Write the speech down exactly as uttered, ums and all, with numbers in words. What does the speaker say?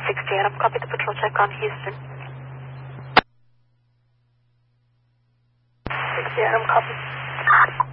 sixty Adam, copy the patrol check on Houston. sixty Adam, copy.